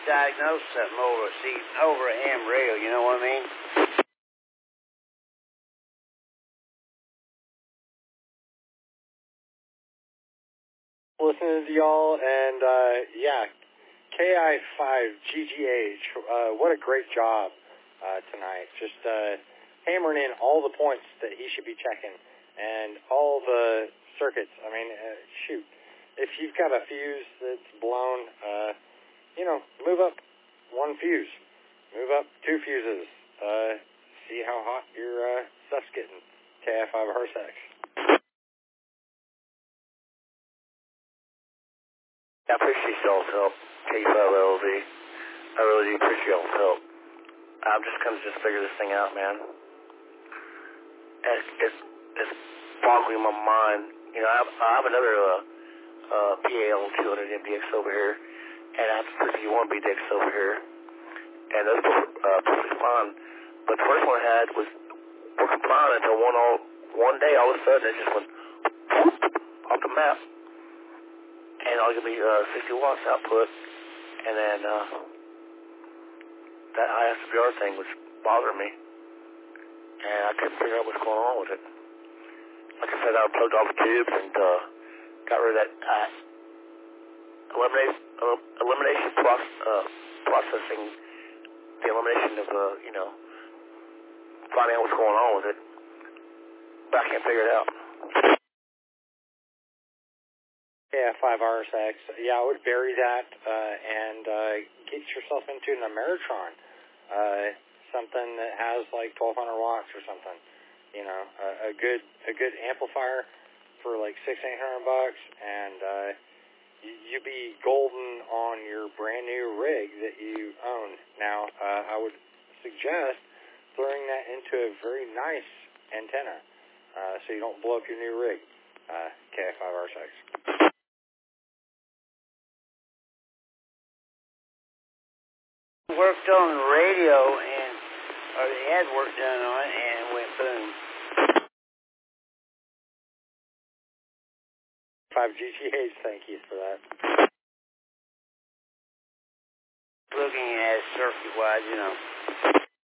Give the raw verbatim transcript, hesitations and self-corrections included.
misdiagnose something over, see, over a ham rail, you know what I mean? Listening to y'all, and uh, yeah, K I five G G H, uh, what a great job uh, tonight. Just uh, hammering in all the points that he should be checking and all the circuits. I mean, uh, shoot, if you've got a fuse that's blown, uh, you know, move up one fuse, move up two fuses, uh, see how hot your uh, stuff's getting. K I five Hersex. I appreciate y'all's help, K five L V. I really do appreciate y'all's help. I'm just going to just figure this thing out, man. It's, it's, it's boggling my mind. You know, I have, I have another uh, uh, P A L two hundred M D X over here, and I have a fifty-one B D X over here, and those were uh, perfectly fine. But the first one I had was working fine until one, all, one day, all of a sudden, it just went whoop, off the map. And I'll give me uh, sixty watts output, and then uh, that I S V R thing was bothering me, and I couldn't figure out what's going on with it. Like I said, I plugged all the tubes and uh, got rid of that uh, elimination, uh, elimination process, uh, processing, the elimination of, uh, you know, finding out what's going on with it, but I can't figure it out. Yeah, five R S X. Yeah, I would bury that uh, and uh, get yourself into an Ameritron, uh, something that has like twelve hundred watts or something. You know, a, a good a good amplifier for like six eight hundred bucks, and uh, you, you'd be golden on your brand new rig that you own. Now, uh, I would suggest throwing that into a very nice antenna, uh, so you don't blow up your new rig. Uh, K I five R S X. Worked on the radio, and or they had work done on it, and it went boom. five G G H, thank you for that. Looking at circuit-wise, you know.